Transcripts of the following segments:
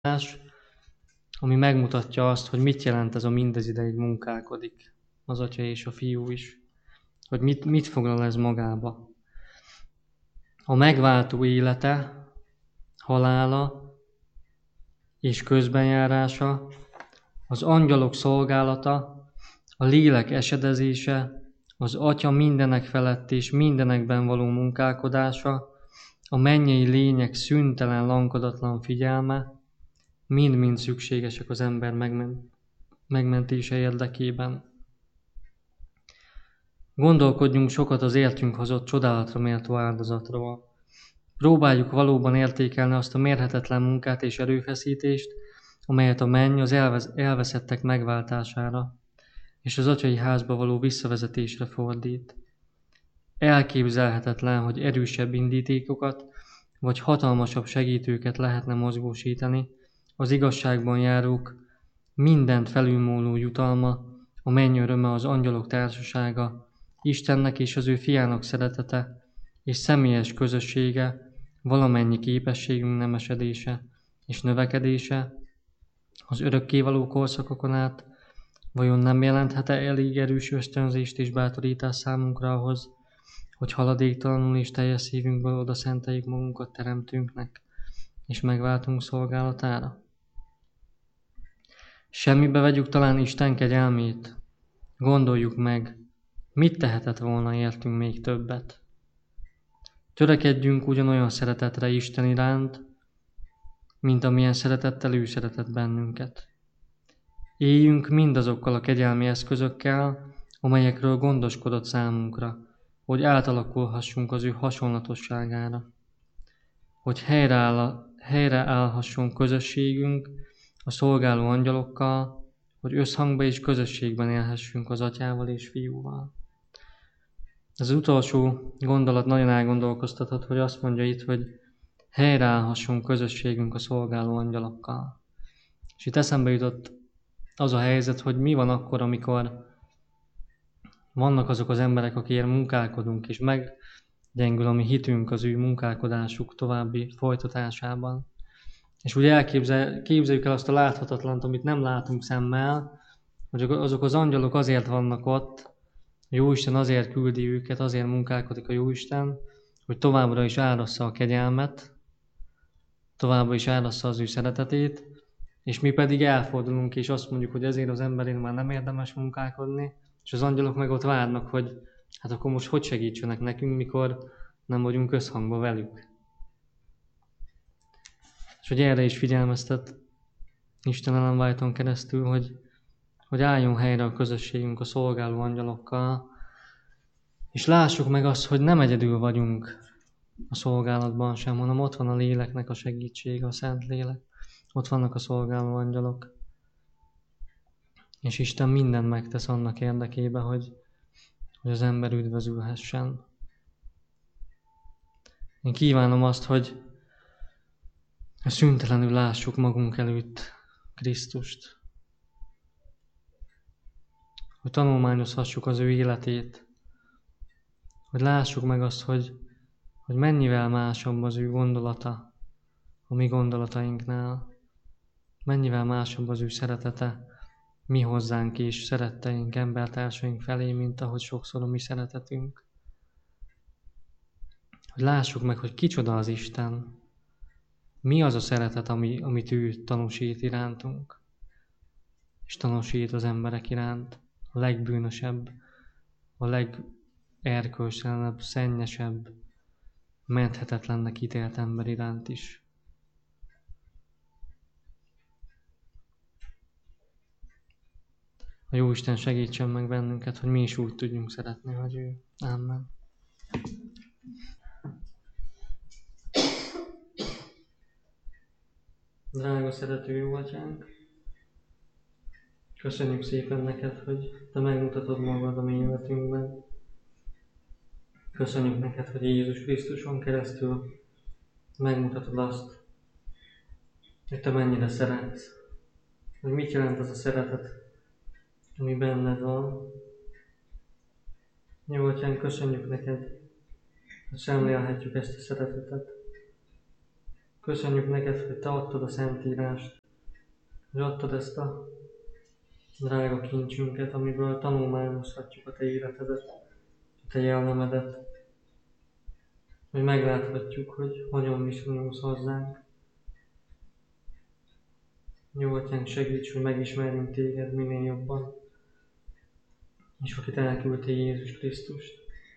ami megmutatja azt, hogy mit jelent ez a mindez ideig munkálkodik, az Atya és a Fiú is, hogy mit foglal ez magába. A megváltó élete, halála és közbenjárása, az angyalok szolgálata, a lélek esedezése, az Atya mindenek felett és mindenekben való munkálkodása, a mennyei lények szüntelen, lankadatlan figyelme, mind-mind szükségesek az ember megmentése érdekében. Gondolkodjunk sokat az értünk hozott csodálatra méltó áldozatról. Próbáljuk valóban értékelni azt a mérhetetlen munkát és erőfeszítést, amelyet a menny az elveszettek megváltására és az atyai házba való visszavezetésre fordít. Elképzelhetetlen, hogy erősebb indítékokat vagy hatalmasabb segítőket lehetne mozgósítani az igazságban járók mindent felülmúló jutalma, a menny öröme, az angyalok társasága, Istennek és az ő fiának szeretete és személyes közössége, valamennyi képességünk nemesedése és növekedése, az örökkévaló korszakokon át, vajon nem jelenthet-e elég erős ösztönzést és bátorítást számunkra ahhoz, hogy haladéktalanul és teljes szívünkből oda szenteljük magunkat teremtőnknek, és megváltunk szolgálatára? Semmibe vegyük talán Isten kegyelmét, gondoljuk meg, mit tehetett volna értünk még többet. Törekedjünk ugyanolyan szeretetre Isten iránt, mint amilyen szeretettel ő szeretett bennünket. Éljünk mindazokkal a kegyelmi eszközökkel, amelyekről gondoskodott számunkra, hogy átalakulhassunk az ő hasonlatosságára, hogy helyreállhasson közösségünk a szolgáló angyalokkal, hogy összhangban és közösségben élhessünk az Atyával és Fiúval. Ez az utolsó gondolat nagyon elgondolkoztathat, hogy azt mondja itt, hogy helyreállhasson közösségünk a szolgáló angyalokkal. És itt eszembe jutott az a helyzet, hogy mi van akkor, amikor vannak azok az emberek, akikért munkálkodunk, és meggyengül a mi hitünk az ő munkálkodásuk további folytatásában. És ugye képzeljük el azt a láthatatlant, amit nem látunk szemmel, hogy azok az angyalok azért vannak ott, a Jóisten azért küldi őket, azért munkálkodik a Jóisten, hogy továbbra is árassza a kegyelmet, továbbra is árassza az ő szeretetét, és mi pedig elfordulunk, és azt mondjuk, hogy ezért az emberért már nem érdemes munkálkodni, és az angyalok meg ott várnak, hogy hát akkor most hogy segítsenek nekünk, mikor nem vagyunk összhangban velük. És hogy erre is figyelmeztet Isten Ellen White-on keresztül, hogy álljon helyre a közösségünk a szolgáló angyalokkal, és lássuk meg azt, hogy nem egyedül vagyunk a szolgálatban sem, hanem ott van a léleknek a segítsége, a Szent Lélek. Ott vannak a szolgáló angyalok. És Isten mindent megtesz annak érdekében, hogy az ember üdvözülhessen. Én kívánom azt, hogy szüntelenül lássuk magunk előtt Krisztust. Hogy tanulmányozhassuk az ő életét. Hogy lássuk meg azt, hogy mennyivel másabb az ő gondolata a mi gondolatainknál. Mennyivel másabb az ő szeretete mi hozzánk és szeretteink, embertársaink felé, mint ahogy sokszor a mi szeretetünk. Hogy lássuk meg, hogy kicsoda az Isten. Mi az a szeretet, amit ő tanúsít irántunk. És tanúsít az emberek iránt. A legbűnösebb, a legerkölcstelenebb, szennyesebb, menthetetlennek ítélt ember iránt is. A Jóisten segítsen meg bennünket, hogy mi is úgy tudjunk szeretni, hogy ő. Amen. Drága szerető jó Atyánk, köszönjük szépen neked, hogy te megmutatod magad a mi életünkben. Köszönjük neked, hogy Jézus Krisztuson keresztül megmutatod azt, hogy te mennyire szeretsz, hogy mit jelent az a szeretet, ami benned van. Jó Atyánk, köszönjük neked, hogy szemlélhetjük ezt a szeretetet. Köszönjük neked, hogy Te adtad a Szentírást, hogy adtad ezt a drága kincsünket, amiből tanulmányozhatjuk a Te életedet, a Te jellemedet, hogy megláthatjuk, hogy hogyan viszonyulsz hozzánk. Jó Atyánk, segíts, hogy megismerjünk Téged minél jobban, és akit elküldtél, Jézus Krisztust.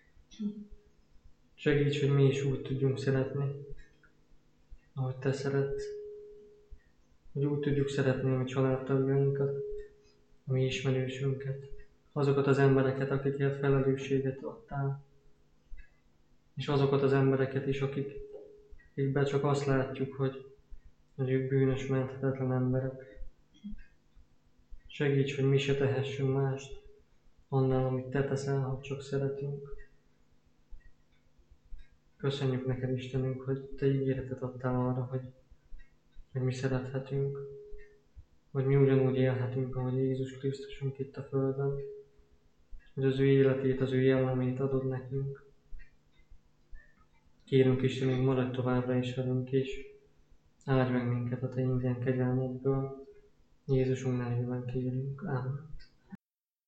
Segíts, hogy mi is úgy tudjunk szeretni, ahogy Te szeretsz. Hogy úgy tudjuk szeretni a mi családtagjainkat, a mi ismerősünket, azokat az embereket, akikért felelősséget adtál, és azokat az embereket is, akikben csak azt látjuk, hogy ők bűnös, menthetetlen emberek. Segíts, hogy mi se tehessünk mást annál, amit Te teszel, ha csak szeretünk. Köszönjük neked, Istenünk, hogy Te ígéretet adtál arra, hogy mi szerethetünk, hogy mi ugyanúgy élhetünk, ahogy Jézus Krisztusunk itt a Földön, hogy az ő életét, az ő jellemét adod nekünk. Kérünk, Istenünk, maradj továbbra is velünk, és áldj meg minket a Te ingyen kegyelmedből. Jézusunk nevében kérünk. Ámen.